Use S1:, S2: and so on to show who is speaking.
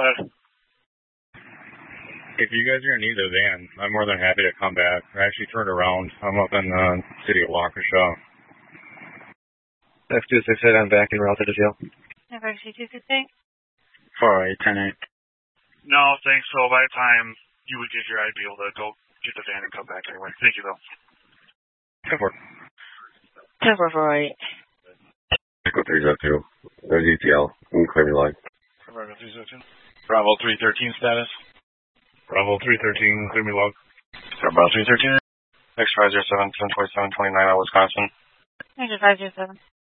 S1: ahead.
S2: If you guys are going to need a van, I'm more than happy to come back. I actually turned around. I'm up in the city of Waukesha.
S3: F268, I'm back en route to the jail.
S4: F268?
S5: 4810-8.
S1: No, thanks. So by the time you would get here, I'd be able to go get the van and come back anyway. Thank you, though.
S4: 10-4. 10-4-4-8.
S6: Echo 302. There's ETL. You can clear me line.
S1: Bravo 302. Bravo 313 status.
S2: Bravo 313, clear me log.
S1: Bravo 313.
S5: X507, 1027, 29 out Wisconsin.
S4: X507.